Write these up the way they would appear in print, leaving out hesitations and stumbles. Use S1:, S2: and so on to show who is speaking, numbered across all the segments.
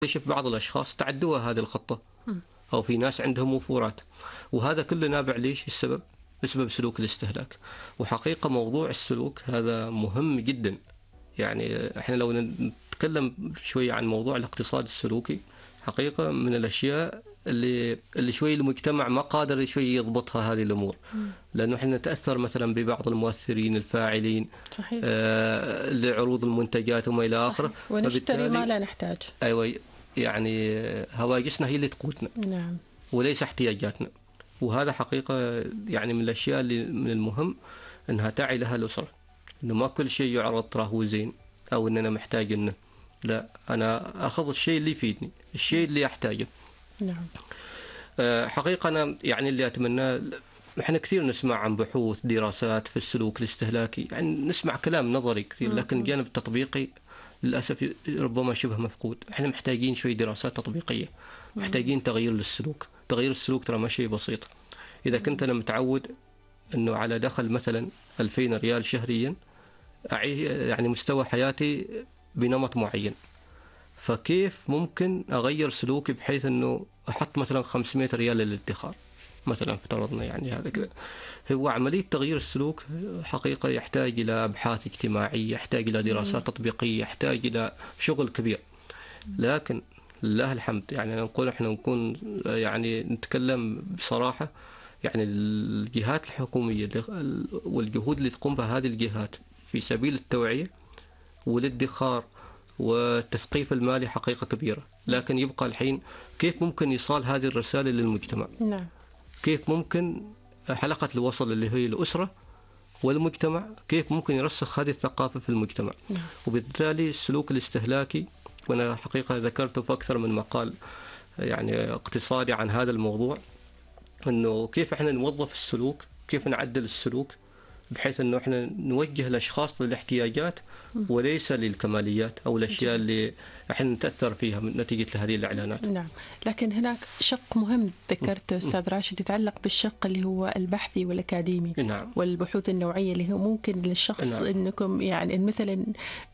S1: نكتشف بعض الأشخاص تعدوها هذه الخطة، أو في ناس عندهم وفورات، وهذا كله نابع ليش؟ السبب بسبب سلوك الاستهلاك. وحقيقة موضوع السلوك هذا مهم جدا. يعني احنا لو نتكلم شوية عن موضوع الاقتصاد السلوكي، حقيقة من الأشياء اللي شوي المجتمع ما قادر شوي يضبطها هذه الأمور، لأنه احنا نتأثر مثلا ببعض المؤثرين الفاعلين،
S2: صحيح.
S1: لعروض المنتجات وما إلى آخره،
S2: ونشتري ما لا نحتاج.
S1: أيوة، يعني هواجسنا هي اللي تقودنا،
S2: نعم،
S1: وليس احتياجاتنا. وهذا حقيقة يعني من الأشياء اللي من المهم أنها تعي لها الأسرة، أنه ما كل شيء يعرض تراه هو زين أو أن أنا محتاج أنه، لا، أنا أخذ الشيء اللي يفيدني، الشيء اللي أحتاجه.
S2: نعم.
S1: حقيقة أنا يعني اللي أتمناه، احنا كثير نسمع عن بحوث دراسات في السلوك الاستهلاكي، يعني نسمع كلام نظري كثير، لكن الجانب التطبيقي للأسف ربما شبه مفقود. احنا محتاجين شوي دراسات تطبيقية، محتاجين تغيير للسلوك. تغيير السلوك ترى ما شيء بسيط. إذا كنت أنا متعود أنه على دخل مثلا 2000 ريال شهريا، يعني مستوى حياتي بنمط معين، فكيف ممكن أغير سلوكي بحيث أنه أحط مثلا 500 ريال للادخار مثلا، افترضنا يعني هذا كذا. هو عملية تغيير السلوك حقيقة يحتاج إلى أبحاث اجتماعية، يحتاج إلى دراسات تطبيقية، يحتاج إلى شغل كبير. لكن لله الحمد، يعني نقول احنا نكون يعني نتكلم بصراحة، يعني الجهات الحكومية والجهود اللي تقوم بها هذه الجهات في سبيل التوعية والادخار والتثقيف المالي حقيقة كبيرة. لكن يبقى الحين كيف ممكن إيصال هذه الرسالة للمجتمع؟
S2: نعم.
S1: كيف ممكن حلقة الوصل اللي هي الأسرة والمجتمع، كيف ممكن يرسخ هذه الثقافة في المجتمع؟
S2: نعم.
S1: وبالتالي السلوك الاستهلاكي، وأنا حقيقة ذكرته في أكثر من مقال يعني اقتصادي عن هذا الموضوع، أنه كيف احنا نوظف السلوك، كيف نعدل السلوك بحيث أنه احنا نوجه الأشخاص للاحتياجات وليس للكماليات أو الأشياء اللي احنا نتأثر فيها من نتيجة هذه الإعلانات.
S2: نعم. لكن هناك شق مهم ذكرته أستاذ راشد يتعلق بالشق اللي هو البحثي والأكاديمي.
S1: نعم. والبحوث
S2: النوعية اللي هو ممكن للشخص
S1: نعم.
S2: أنكم يعني مثلا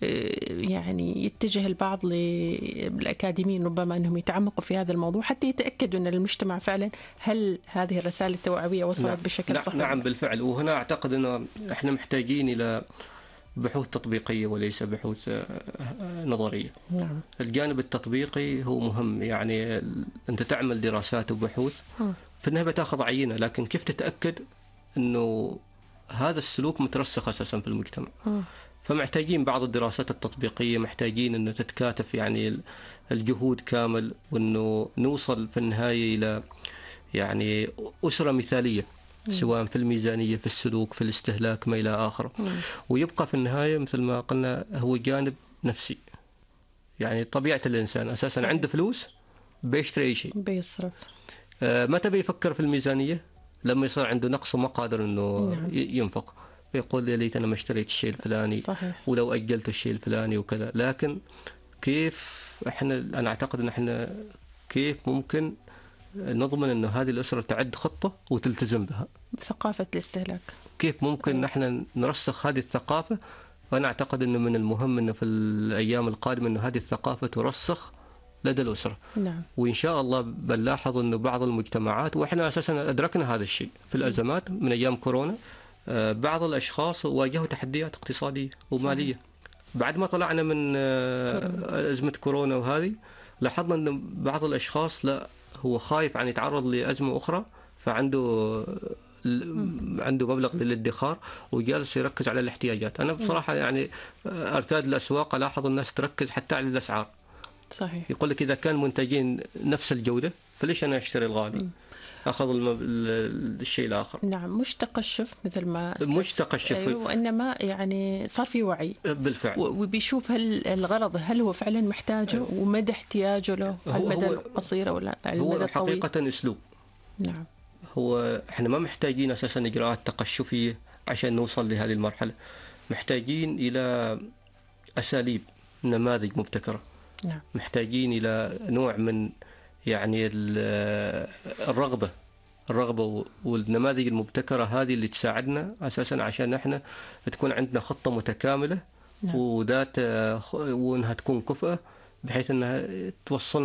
S2: يعني يتجه البعض للأكاديميين ربما أنهم يتعمقوا في هذا الموضوع حتى يتأكدوا أن المجتمع فعلا هل هذه الرسالة التوعوية وصلت
S1: نعم.
S2: بشكل صحيح.
S1: نعم بالفعل. وهنا أعتقد أنه احنا محتاجين إلى بحوث تطبيقية وليس بحوث نظرية.
S2: نعم.
S1: الجانب التطبيقي هو مهم، يعني أنت تعمل دراسات وبحوث، في النهاية بتاخذ عينة، لكن كيف تتأكد أنه هذا السلوك مترسخ أساسا في المجتمع؟ فمحتاجين بعض الدراسات التطبيقية، محتاجين أنه تتكاتف يعني الجهود كامل، وأنه نوصل في النهاية إلى يعني أسرة مثالية، سواء في الميزانية، في السلوك، في الاستهلاك، ما إلى آخره. ويبقى في النهاية مثل ما قلنا هو جانب نفسي، يعني طبيعة الإنسان أساسا
S2: صحيح.
S1: عنده فلوس بيشتري أي شيء،
S2: بيصرف.
S1: متى بيفكر في الميزانية؟ لما يصير عنده نقص وما قادر إنه
S2: نعم.
S1: ينفق، بيقول يا ليت أنا ما اشتريت الشيء الفلاني.
S2: صحيح.
S1: ولو أجلت الشيء الفلاني وكذا. لكن كيف أنا أعتقد أن احنا كيف ممكن نضمن أنه هذه الأسرة تعد خطة وتلتزم بها؟
S2: ثقافة الاستهلاك.
S1: كيف ممكن نحن نرسخ هذه الثقافة؟ وأنا أعتقد أنه من المهم أنه في الأيام القادمة أنه هذه الثقافة ترسخ لدى الأسرة.
S2: نعم.
S1: وإن شاء الله بنلاحظ أنه بعض المجتمعات، وإحنا أساسا أدركنا هذا الشيء في الأزمات من أيام كورونا، بعض الأشخاص واجهوا تحديات اقتصادية ومالية. صحيح. بعد ما طلعنا من أزمة كورونا وهذه، لاحظنا أن بعض الأشخاص لا، هو خايف عن يتعرض لأزمة أخرى، فعنده مبلغ للادخار وجالس يركز على الاحتياجات. أنا بصراحة يعني أرتاد الأسواق ألاحظ الناس تركز حتى على الأسعار.
S2: صحيح.
S1: يقول لك إذا كان منتجين نفس الجودة فليش أنا أشتري الغالي؟ أخذ الشيء الآخر.
S2: نعم، مش تقشف مثل ما
S1: مش تقشف.
S2: أيوة، وإنما يعني صار في وعي
S1: بالفعل،
S2: وبيشوف هل الغرض هل هو فعلا محتاجه ومدى احتياجه له على المدى القصير ولا على المدى الطويل.
S1: هو حقيقة أسلوب.
S2: نعم.
S1: هو إحنا ما محتاجين أساسا إجراءات تقشفية عشان نوصل لهذه المرحلة، محتاجين إلى أساليب، نماذج مبتكرة.
S2: نعم. محتاجين
S1: إلى نوع من يعني الرغبة والنماذج المبتكرة هذه اللي تساعدنا أساسا عشان احنا تكون عندنا خطة متكاملة. نعم. وانها تكون كفءة بحيث أنها توصلنا